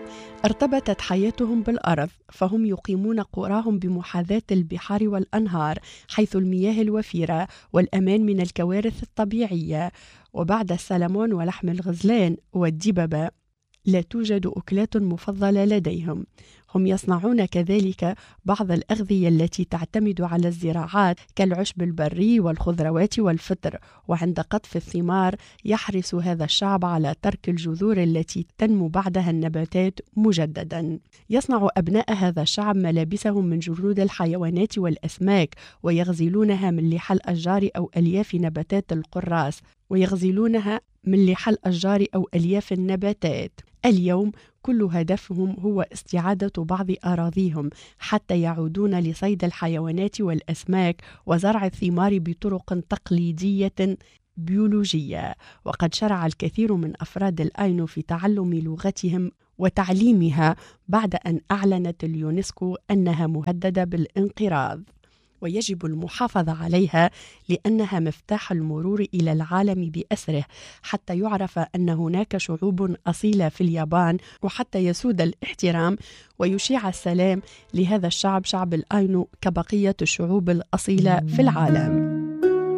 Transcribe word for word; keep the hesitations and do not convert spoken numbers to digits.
ارتبطت حياتهم بالأرض، فهم يقيمون قراهم بمحاذاة البحار والأنهار، حيث المياه الوفيرة والأمان من الكوارث الطبيعية. وبعد السلمون ولحم الغزلان والدببة لا توجد أكلات مفضلة لديهم. هم يصنعون كذلك بعض الأغذية التي تعتمد على الزراعات كالعشب البري والخضروات والفطر، وعند قطف الثمار يحرص هذا الشعب على ترك الجذور التي تنمو بعدها النباتات مجددا. يصنع أبناء هذا الشعب ملابسهم من جلود الحيوانات والأسماك، ويغزلونها من لحى الأشجار أو ألياف نباتات القراص ويغزلونها من لحى الأشجار أو ألياف النباتات. اليوم كل هدفهم هو استعادة بعض أراضيهم حتى يعودون لصيد الحيوانات والأسماك وزرع الثمار بطرق تقليدية بيولوجية. وقد شرع الكثير من أفراد الآينو في تعلم لغتهم وتعليمها بعد أن أعلنت اليونسكو أنها مهددة بالانقراض، ويجب المحافظة عليها لأنها مفتاح المرور إلى العالم بأسره، حتى يعرف أن هناك شعوب أصيلة في اليابان، وحتى يسود الاحترام ويشيع السلام لهذا الشعب، شعب الآينو، كبقية الشعوب الأصيلة في العالم.